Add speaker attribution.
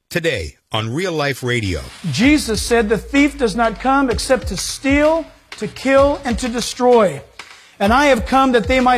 Speaker 1: Today on Real Life Radio.
Speaker 2: Jesus said the thief does not come except to steal, to kill, and to destroy. And I have come that they might